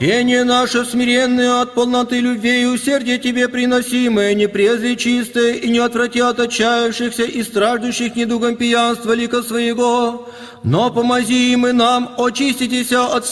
Пение наше смиренное от полноты любви и усердия Тебе приносимое, не презри чистое и не отвратят отчаявшихся и страждущих недугом пьянства лика Своего, но помози им и нам очиститеся от